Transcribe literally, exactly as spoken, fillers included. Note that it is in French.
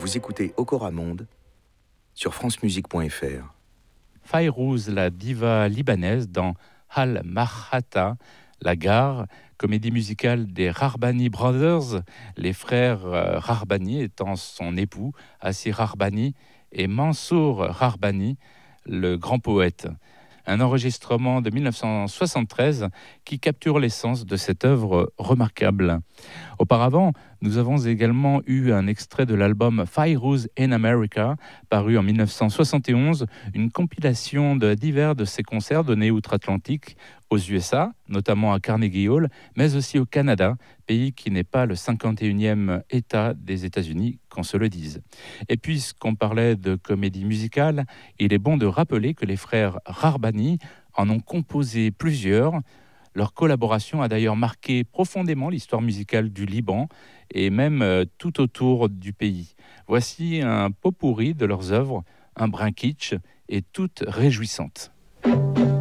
Vous écoutez Okora Monde sur francemusique point f r. Fayrouz, la diva libanaise, dans Al Mahata, la gare, comédie musicale des Rahbani Brothers, les frères euh, Rahbani étant son époux, Assi Rahbani, et Mansour Rahbani, le grand poète. Un enregistrement de dix-neuf cent soixante-treize qui capture l'essence de cette œuvre remarquable. Auparavant, nous avons également eu un extrait de l'album Fayrouz in America, paru en dix-neuf cent soixante et onze, une compilation de divers de ses concerts donnés outre-Atlantique, aux U S A, notamment à Carnegie Hall, mais aussi au Canada, pays qui n'est pas le cinquante et unième État des États-Unis, qu'on se le dise. Et puisqu'on parlait de comédie musicale, il est bon de rappeler que les frères Rahbani en ont composé plusieurs. Leur collaboration a d'ailleurs marqué profondément l'histoire musicale du Liban et même euh, tout autour du pays. Voici un pot-pourri de leurs œuvres, un brin kitsch et toutes réjouissantes.